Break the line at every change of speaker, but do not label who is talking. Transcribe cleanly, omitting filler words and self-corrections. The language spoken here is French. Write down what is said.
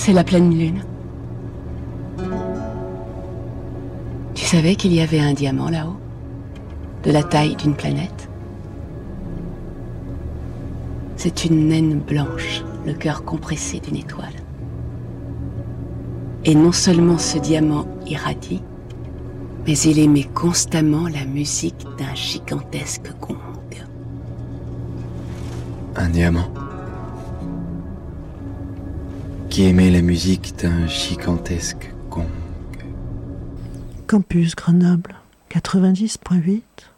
c'est la pleine lune. Tu savais qu'il y avait un diamant là-haut, de la taille d'une planète? C'est une naine blanche, le cœur compressé d'une étoile. Et non seulement ce diamant irradie, mais il émet constamment la musique d'un gigantesque gong.
Un diamant qui émet la musique d'un gigantesque gong.
Campus Grenoble 90.8